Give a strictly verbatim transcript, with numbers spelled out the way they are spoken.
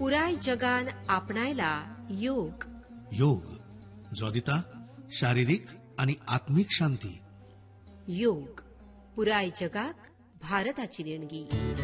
पुराय जगान आपणायला योग. योग जो दिता शारिरीक आणि आत्मिक शांती. योग पुराय जगाक भारताची देणगी.